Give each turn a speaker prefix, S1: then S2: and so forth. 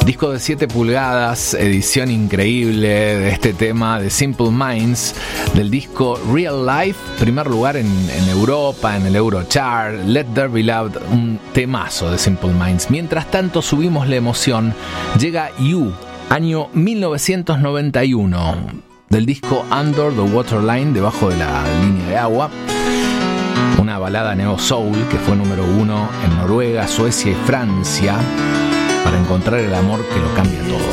S1: Disco de 7 pulgadas, edición increíble de este tema de Simple Minds, del disco Real Life, primer lugar en Europa, en el Eurochart, Let There Be Love, un temazo de Simple Minds. Mientras tanto subimos la emoción, llega You, año 1991, del disco Under the Waterline, debajo de la línea de agua. Una balada neo-soul que fue número 1 en Noruega, Suecia y Francia, para encontrar el amor que lo cambia todo.